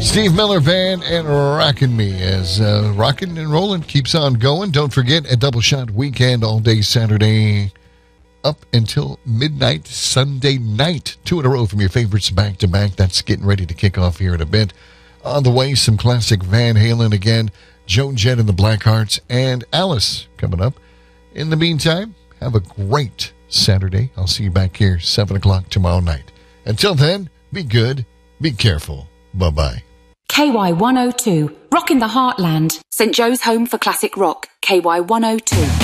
Steve Miller Band and Rockin' Me as Rockin' and Rollin' keeps on going. Don't forget a double shot weekend all day Saturday up until midnight Sunday night. 2 in a row from your favorites back to back. That's getting ready to kick off here in a bit. On the way, some classic Van Halen again, Joan Jett and the Blackhearts, and Alice coming up. In the meantime, have a great Saturday. I'll see you back here 7 o'clock tomorrow night. Until then, be good, be careful. Bye-bye. KY 102, rocking the heartland. St Joe's home for classic rock. KY 102.